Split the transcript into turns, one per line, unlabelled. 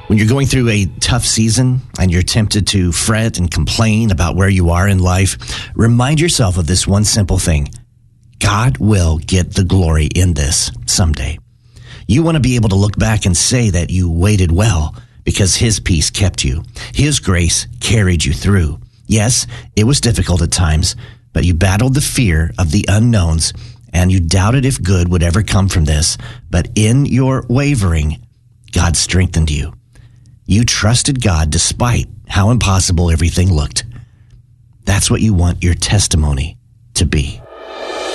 When you're going through a tough season and you're tempted to fret and complain about where you are in life, remind yourself of this one simple thing. God will get the glory in this someday. You want to be able to look back and say that you waited well because His peace kept you. His grace carried you through. Yes, it was difficult at times, but you battled the fear of the unknowns and you doubted if good would ever come from this. But in your wavering, God strengthened you. You trusted God despite how impossible everything looked. That's what you want your testimony to be.